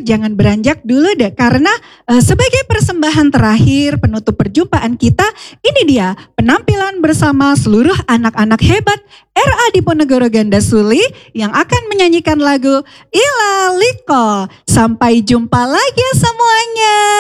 jangan beranjak dulu deh. Karena sebagai persembahan terakhir penutup perjumpaan kita, ini dia penampilan bersama seluruh anak-anak hebat RA Diponegoro Gandasuli yang akan menyanyikan lagu Ila Liko. Sampai jumpa lagi semuanya.